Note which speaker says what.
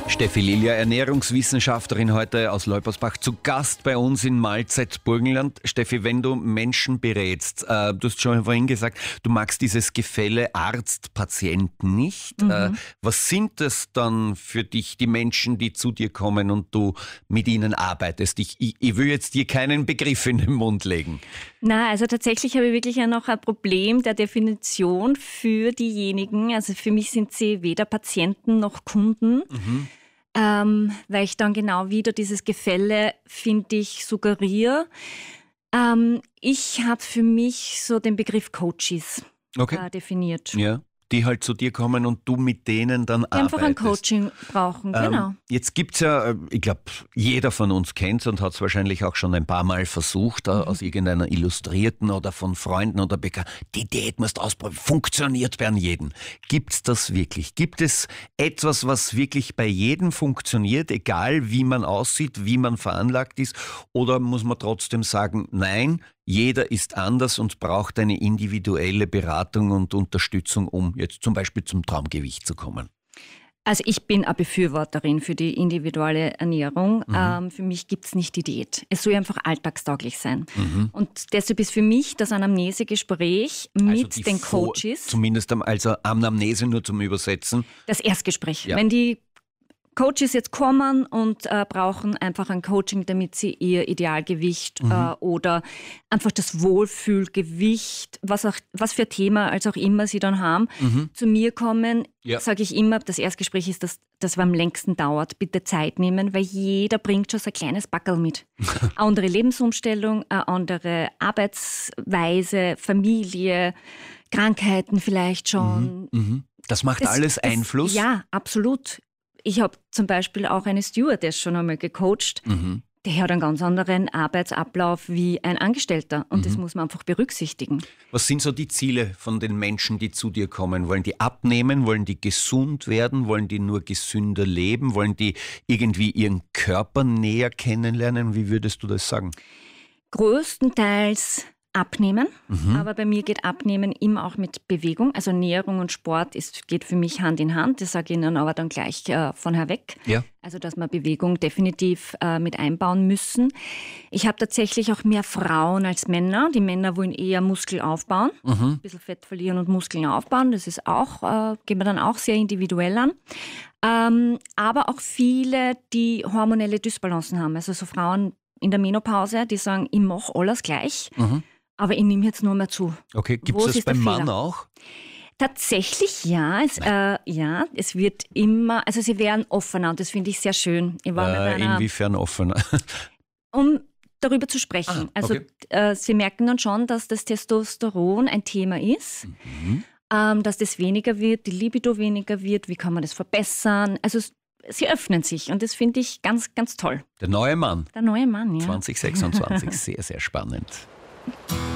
Speaker 1: Steffi Lilia, Ernährungswissenschaftlerin, heute aus Leupersbach, zu Gast bei uns in Mahlzeit Burgenland. Steffi, wenn du Menschen berätst, du hast schon vorhin gesagt, du magst dieses Gefälle Arzt-Patient nicht. Was sind das dann für dich, die Menschen, die zu dir kommen und du mit ihnen arbeitest? Ich will jetzt dir keinen Begriff in den Mund legen.
Speaker 2: Na, also tatsächlich habe ich wirklich noch ein Problem der Definition für diejenigen. Also für mich sind sie weder Patienten noch Kunden. Weil ich dann genau wieder dieses Gefälle, finde ich, suggeriere. Ich habe für mich so den Begriff Coaches definiert.
Speaker 1: Ja, die halt zu dir kommen und du mit denen dann arbeitest.
Speaker 2: Die einfach ein Coaching brauchen, genau.
Speaker 1: Jetzt gibt es ja, ich glaube, jeder von uns kennt es und hat es wahrscheinlich auch schon ein paar Mal versucht, aus irgendeiner Illustrierten oder von Freunden oder Bekannten. Die Diät musst du ausprobieren, funktioniert bei jedem. Gibt es das wirklich? Gibt es etwas, was wirklich bei jedem funktioniert, egal wie man aussieht, wie man veranlagt ist? Oder muss man trotzdem sagen, nein, jeder ist anders und braucht eine individuelle Beratung und Unterstützung, um jetzt zum Beispiel zum Traumgewicht zu kommen?
Speaker 2: Also ich bin eine Befürworterin für die individuelle Ernährung. Für mich gibt es nicht die Diät. Es soll einfach alltagstauglich sein. Und deshalb ist für mich das Anamnesegespräch mit den Coaches.
Speaker 1: Zumindest also Anamnese nur zum Übersetzen.
Speaker 2: Das Erstgespräch.
Speaker 1: Ja.
Speaker 2: Wenn die Coaches jetzt kommen und brauchen einfach ein Coaching, damit sie ihr Idealgewicht oder einfach das Wohlfühlgewicht, was für ein Thema als auch immer sie dann haben, zu mir kommen, sage ich immer, das Erstgespräch ist das was am längsten dauert. Bitte Zeit nehmen, weil jeder bringt schon so ein kleines Backerl mit. Eine andere Lebensumstellung, eine andere Arbeitsweise, Familie, Krankheiten vielleicht schon.
Speaker 1: Das macht alles Einfluss?
Speaker 2: Ja, absolut. Ich habe zum Beispiel auch eine Stewardess schon einmal gecoacht. Der hat einen ganz anderen Arbeitsablauf wie ein Angestellter. Und das muss man einfach berücksichtigen.
Speaker 1: Was sind so die Ziele von den Menschen, die zu dir kommen? Wollen die abnehmen? Wollen die gesund werden? Wollen die nur gesünder leben? Wollen die irgendwie ihren Körper näher kennenlernen? Wie würdest du das sagen?
Speaker 2: Größtenteils abnehmen, aber bei mir geht Abnehmen immer auch mit Bewegung. Also Ernährung und Sport geht für mich Hand in Hand. Das sage ich Ihnen aber dann gleich von herweg. Ja. Also dass wir Bewegung definitiv mit einbauen müssen. Ich habe tatsächlich auch mehr Frauen als Männer. Die Männer wollen eher Muskel aufbauen, ein bisschen Fett verlieren und Muskeln aufbauen. Das ist auch, gehen wir dann auch sehr individuell an. Aber auch viele, die hormonelle Dysbalancen haben. Also so Frauen in der Menopause, die sagen, ich mache alles gleich. Aber ich nehme jetzt nur mehr zu.
Speaker 1: Okay, gibt es das beim Mann auch?
Speaker 2: Tatsächlich ja. Es wird immer, also sie werden offener und das finde ich sehr schön. Ich war
Speaker 1: inwiefern offener?
Speaker 2: Um darüber zu sprechen. Sie merken dann schon, dass das Testosteron ein Thema ist, dass das weniger wird, die Libido weniger wird, wie kann man das verbessern? Also sie öffnen sich und das finde ich ganz, ganz toll.
Speaker 1: Der neue Mann.
Speaker 2: Der neue Mann, ja.
Speaker 1: 2026, sehr, sehr spannend.